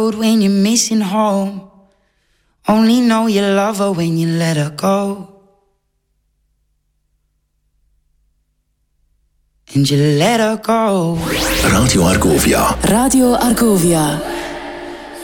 When you're missing home, only know you love her when you let her go. And you let her go. Radio Argovia. Radio Argovia.